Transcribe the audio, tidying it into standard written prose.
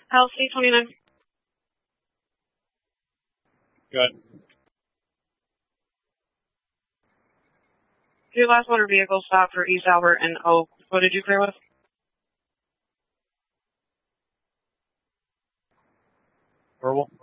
LC 29. Good. Your last motor vehicle stopped for East Albert and Oak. What did you clear with? Verbal.